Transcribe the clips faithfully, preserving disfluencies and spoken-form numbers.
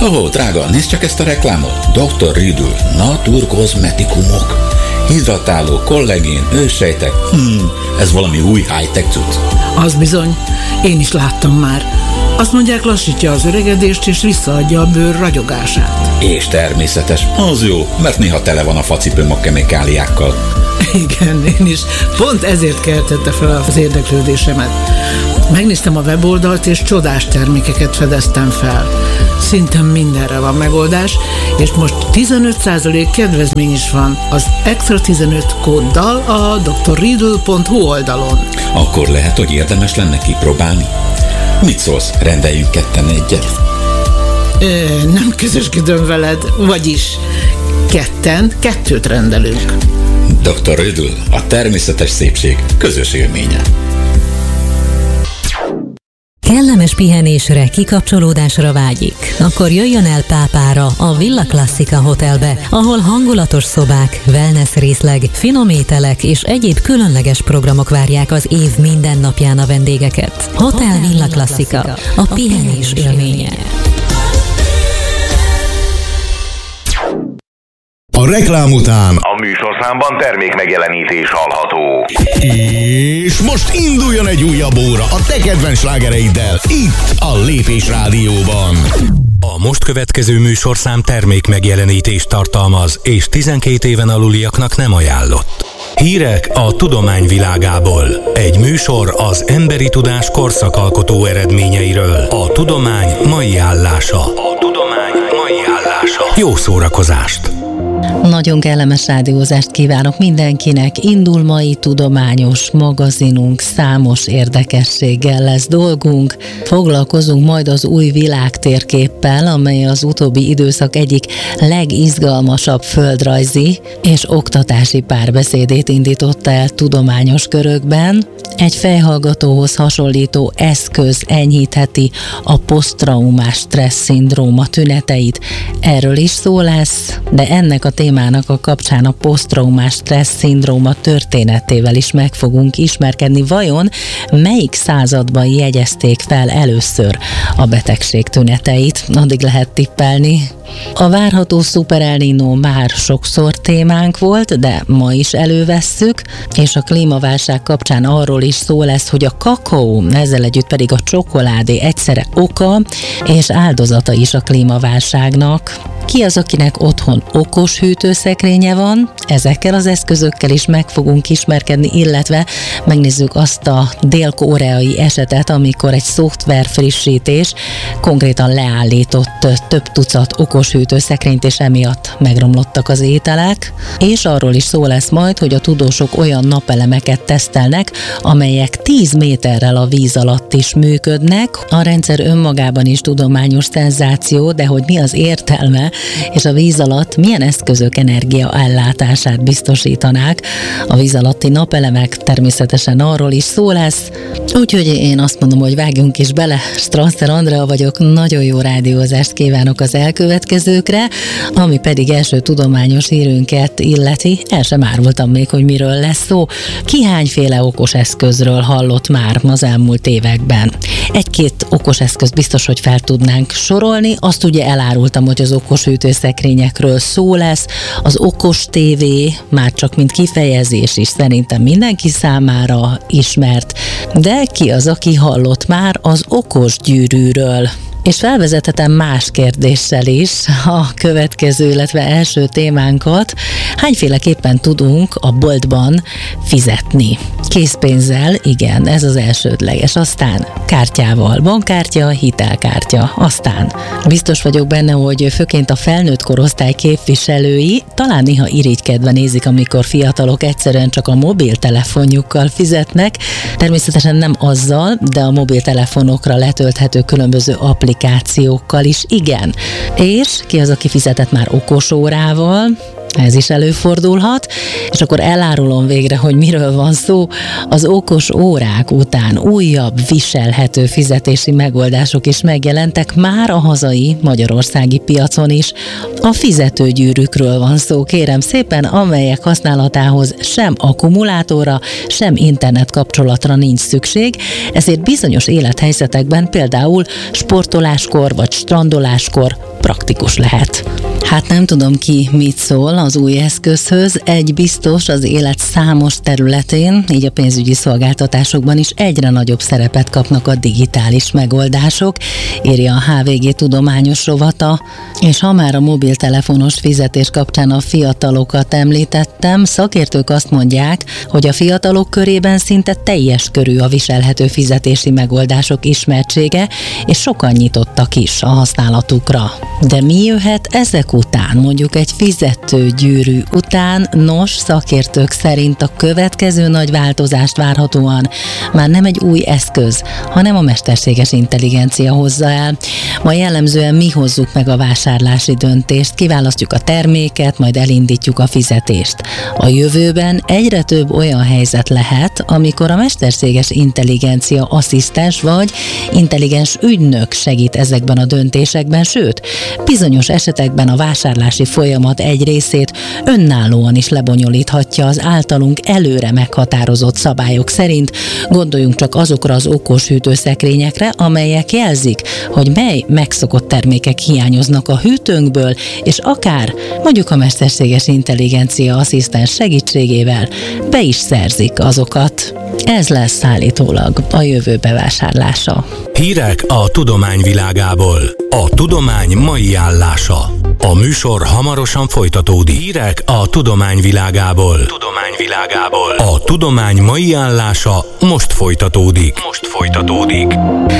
Ó, drága, nézd csak ezt a reklámot. doktor Riddle, naturkozmetikumok. Hidratáló, kollagén, őssejtek. Hmm, ez valami új high-tech cucc. Az bizony, én is láttam már. Azt mondják, lassítja az öregedést és visszaadja a bőr ragyogását. És természetes, az jó, mert néha tele van a facipőm a kemikáliákkal. Igen, én is. Pont ezért keltette fel az érdeklődésemet. Megnéztem a weboldalt, és csodás termékeket fedeztem fel. Szinte mindenre van megoldás, és most tizenöt százalék kedvezmény is van az Extra tizenöt kóddal a doktor riddle pont hu oldalon. Akkor lehet, hogy érdemes lenne kipróbálni. Mit szólsz, rendeljünk ketten egyet? Ö, nem közösködöm veled, vagyis ketten kettőt rendelünk. doktor Riddle, a természetes szépség közös élménye. Kellemes pihenésre, kikapcsolódásra vágyik? Akkor jöjjön el Pápára, a Villa Classica Hotelbe, ahol hangulatos szobák, wellness részleg, finom ételek és egyéb különleges programok várják az év minden napján a vendégeket. Hotel Villa Classica, a pihenés élménye. A reklám után a műsorszámban termék megjelenítés hallható. És most induljon egy újabb óra a te kedvenc slágereiddel, itt a Lépés Rádióban. A most következő műsorszám termék megjelenítést tartalmaz, és tizenkét éven aluliaknak nem ajánlott. Hírek a tudomány világából. Egy műsor az emberi tudás korszakalkotó eredményeiről. A tudomány mai állása. A tudomány mai állása. Jó szórakozást! Nagyon kellemes rádiózást kívánok mindenkinek. Indul mai tudományos magazinunk, számos érdekességgel lesz dolgunk. Foglalkozunk majd az új világtérképpel, amely az utóbbi időszak egyik legizgalmasabb földrajzi és oktatási párbeszédét indította el tudományos körökben. Egy fejhallgatóhoz hasonlító eszköz enyhítheti a posztraumás stressz-szindróma tüneteit. Erről is szó lesz, de ennek a témának a kapcsán a posztraumás stressz-szindróma történetével is meg fogunk ismerkedni. Vajon melyik században jegyezték fel először a betegség tüneteit? Addig lehet tippelni. A várható Super El Niño már sokszor témánk volt, de ma is elővesszük, és a klímaválság kapcsán arról is szó lesz, hogy a kakaó, ezzel együtt pedig a csokoládé egyszerre oka és áldozata is a klímaválságnak. Ki az, akinek otthon okos hűtőszekrénye van? Ezekkel az eszközökkel is meg fogunk ismerkedni, illetve megnézzük azt a dél-koreai esetet, amikor egy szoftver frissítés konkrétan leállított több tucat okos hűtőszekrényt, és emiatt megromlottak az ételek. És arról is szó lesz majd, hogy a tudósok olyan napelemeket tesztelnek, amelyek tíz méterrel a víz alatt is működnek. A rendszer önmagában is tudományos szenzáció, de hogy mi az értelme, és a víz alatt milyen eszközök energiaellátását biztosítanák. A víz alatti napelemek, természetesen arról is szó lesz. Úgyhogy én azt mondom, hogy vágjunk is bele. Strasser Andrea vagyok, nagyon jó rádiózást kívánok az elkövetkezőkre, ami pedig első tudományos hírünket illeti. El sem árultam még, hogy miről lesz szó. Ki hányféle okos eszközről hallott már az elmúlt években? Egy-két okos eszköz biztos, hogy fel tudnánk sorolni. Azt ugye elárultam, hogy az okos hűtőszekrényekről szó lesz. Az okos tévé már csak mint kifejezés is szerintem mindenki számára ismert. De ki az, aki hallott már az okos gyűrűről? És felvezethetem más kérdéssel is a következő, illetve első témánkat. Hányféleképpen tudunk a boltban fizetni? Készpénzzel, igen, ez az elsődleges. Aztán kártyával, bankkártya, hitelkártya. Aztán biztos vagyok benne, hogy főként a felnőtt korosztály képviselői talán néha irigykedve nézik, amikor fiatalok egyszerűen csak a mobiltelefonjukkal fizetnek. Természetesen nem azzal, de a mobiltelefonokra letölthető különböző applikációkkal is, igen. És ki az, aki fizetett már okosórával? Ez is előfordulhat, és akkor elárulom végre, hogy miről van szó. Az okos órák után újabb viselhető fizetési megoldások is megjelentek már a hazai magyarországi piacon is. A fizetőgyűrűkről van szó, kérem szépen, amelyek használatához sem akkumulátorra, sem internet kapcsolatra nincs szükség, ezért bizonyos élethelyzetekben, például sportoláskor vagy strandoláskor praktikus lehet. Hát nem tudom ki mit szól az új eszközhöz, egy biztos, az élet számos területén, így a pénzügyi szolgáltatásokban is egyre nagyobb szerepet kapnak a digitális megoldások, írja a há vé gé tudományos rovata, és ha már a mobiltelefonos fizetés kapcsán a fiatalokat említettem, szakértők azt mondják, hogy a fiatalok körében szinte teljes körű a viselhető fizetési megoldások ismertsége, és sokan nyitottak is a használatukra. De mi jöhet ezek után, mondjuk egy fizetőgyűrű után? Nos, szakértők szerint a következő nagy változást várhatóan már nem egy új eszköz, hanem a mesterséges intelligencia hozza el. Ma jellemzően mi hozzuk meg a vásárlási döntést, kiválasztjuk a terméket, majd elindítjuk a fizetést. A jövőben egyre több olyan helyzet lehet, amikor a mesterséges intelligencia asszisztens vagy intelligens ügynök segít ezekben a döntésekben, sőt, bizonyos esetekben a vásárlási folyamat egy részét önállóan is lebonyolíthatja az általunk előre meghatározott szabályok szerint. Gondoljunk csak azokra az okos hűtőszekrényekre, amelyek jelzik, hogy mely megszokott termékek hiányoznak a hűtőnkből, és akár mondjuk a mesterséges intelligencia asszisztens segítségével be is szerzik azokat. Ez lesz állítólag a jövő bevásárlása. Hírek a tudomány világából. A tudomány mai állása. A műsor hamarosan folytatódik. Hírek a tudomány világából. Tudomány világából. A tudomány mai állása most folytatódik. Most folytatódik.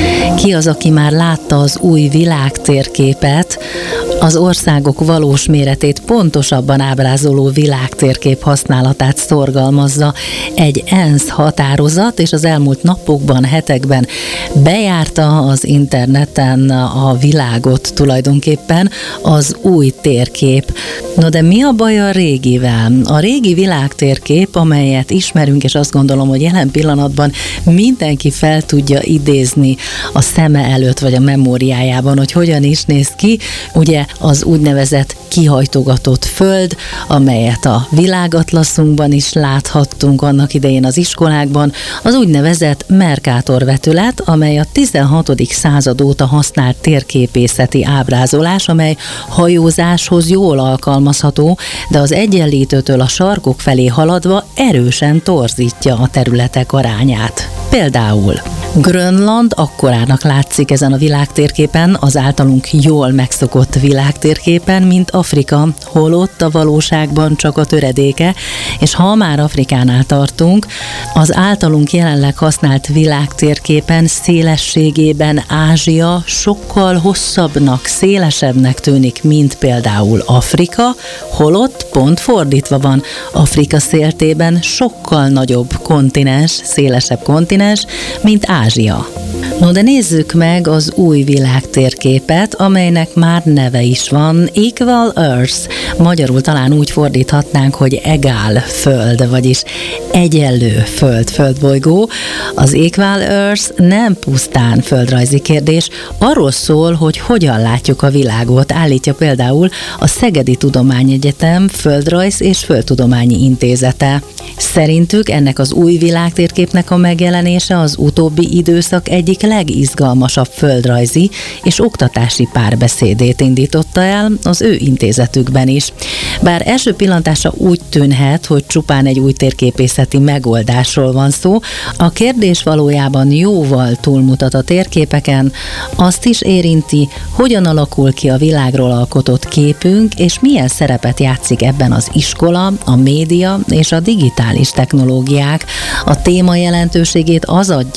Ki az, aki már látta az új világtérképet? Az országok valós méretét pontosabban ábrázoló világtérkép használatát szorgalmazza egy ENSZ határozat, és az elmúlt napokban, hetekben bejárta az interneten a világot tulajdonképpen az új térkép. No de mi a baj a régivel? A régi világtérkép, amelyet ismerünk, és azt gondolom, hogy jelen pillanatban mindenki fel tudja idézni a szeme előtt, vagy a memóriájában, hogy hogyan is néz ki, ugye az úgynevezett kihajtogatott föld, amelyet a világatlaszunkban is láthattunk annak idején az iskolákban, az úgynevezett Mercator vetület, amely a tizenhatodik század óta használt térképészeti ábrázolás, amely hajózáshoz jól alkalmazható, de az egyenlítőtől a sarkok felé haladva erősen torzítja a területek arányát. Például Grönland akkorának látszik ezen a világtérképen, az általunk jól megszokott világtérképen, mint Afrika, holott a valóságban csak a töredéke, és ha már Afrikánál tartunk, az általunk jelenleg használt világtérképen szélességében Ázsia sokkal hosszabbnak, szélesebbnek tűnik, mint például Afrika, holott pont fordítva van, Afrika széltében sokkal nagyobb kontinens, szélesebb kontinens, mint Ázsia. No de nézzük meg az új világtérképet, amelynek már neve is van, Equal Earth. Magyarul talán úgy fordíthatnánk, hogy egál föld, vagyis egyenlő föld, földbolygó. Az Equal Earth nem pusztán földrajzi kérdés, arról szól, hogy hogyan látjuk a világot, állítja például a Szegedi Tudományegyetem Földrajz és Földtudományi Intézete. Szerintük ennek az új világtérképnek a megjelenése az utóbbi időszak egyik legizgalmasabb földrajzi és oktatási párbeszédét indította el az ő intézetükben is. Bár első pillantásra úgy tűnhet, hogy csupán egy új térképészeti megoldásról van szó, a kérdés valójában jóval túlmutat a térképeken, azt is érinti, hogyan alakul ki a világról alkotott képünk, és milyen szerepet játszik ebben az iskola, a média és a digitális technológiák. A téma jelentőségét az adja,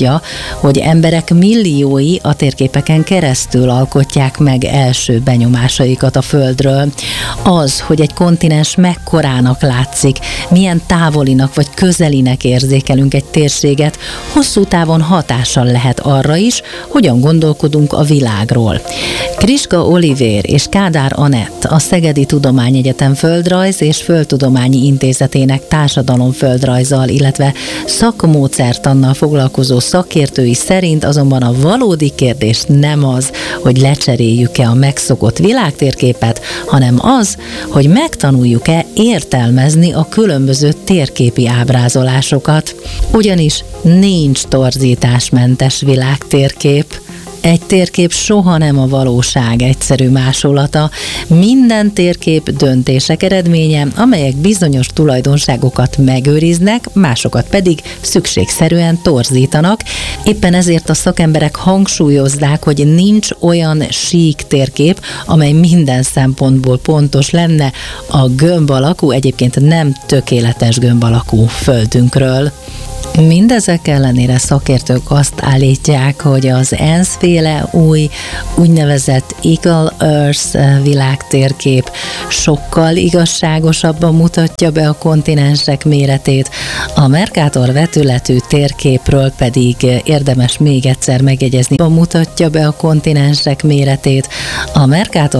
hogy emberek milliói a térképeken keresztül alkotják meg első benyomásaikat a Földről. Az, hogy egy kontinens mekkorának látszik, milyen távolinak vagy közelinek érzékelünk egy térséget, hosszú távon hatással lehet arra is, hogyan gondolkodunk a világról. Kriska Olivér és Kádár Anett, a Szegedi Tudományegyetem Földrajz és Földtudományi Intézetének társadalomföldrajzzal, illetve szakmódszertannal foglalkozó szakértői szerint azonban a valódi kérdés nem az, hogy lecseréljük-e a megszokott világtérképet, hanem az, hogy megtanuljuk-e értelmezni a különböző térképi ábrázolásokat. Ugyanis nincs torzításmentes világtérkép. Egy térkép soha nem a valóság egyszerű másolata. Minden térkép döntések eredménye, amelyek bizonyos tulajdonságokat megőriznek, másokat pedig szükségszerűen torzítanak. Éppen ezért a szakemberek hangsúlyozzák, hogy nincs olyan sík térkép, amely minden szempontból pontos lenne a gömb alakú, egyébként nem tökéletes gömb alakú földünkről. Mindezek ellenére szakértők azt állítják, hogy az ENSZ-féle új úgynevezett Equal Earth világtérkép sokkal igazságosabban mutatja be a kontinensek méretét. A Mercator vetületű térképről pedig érdemes még egyszer megjegyezni, mutatja be a kontinensek méretét. A Mercator